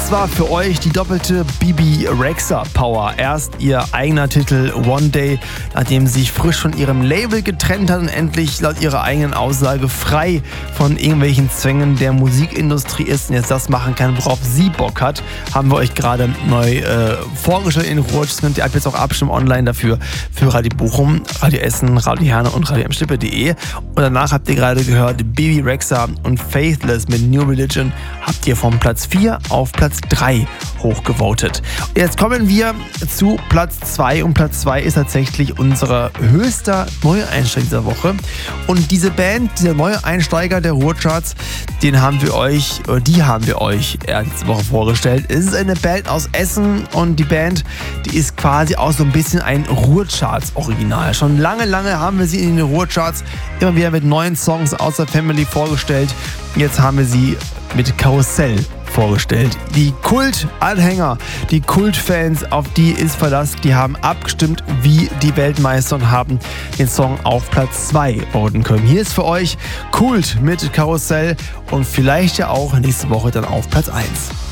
Das war für euch die doppelte Bebe Rexha Power. Erst ihr eigener Titel One Day, nachdem sie sich frisch von ihrem Label getrennt hat und endlich laut ihrer eigenen Aussage frei von irgendwelchen Zwängen der Musikindustrie ist und jetzt das machen kann, worauf sie Bock hat, haben wir euch gerade neu vorgestellt in Ruhrgebiet. Könnt ihr ab jetzt auch abstimmen online dafür für Radio Bochum, Radio Essen, Radio Herne und radio-stippe.de. Und danach habt ihr gerade gehört Bebe Rexha und Faithless mit New Religion habt ihr vom Platz 4 auf Platz 3 hochgevotet. Jetzt kommen wir zu Platz 2 und Platz 2 ist tatsächlich unser höchster Neueinsteiger dieser Woche. Und diese Band, dieser neue Einsteiger der Ruhrcharts, die haben wir euch diese Woche vorgestellt. Es ist eine Band aus Essen und die Band, die ist quasi auch so ein bisschen ein Ruhrcharts-Original. Schon lange haben wir sie in den Ruhrcharts immer wieder mit neuen Songs aus der Family vorgestellt. Jetzt haben wir sie mit Karussell vorgestellt. Die Kult-Anhänger, die Kultfans, auf die ist Verlass, die haben abgestimmt wie die Weltmeister und haben den Song auf Platz 2 voten können. Hier ist für euch Kult mit Karussell und vielleicht ja auch nächste Woche dann auf Platz 1.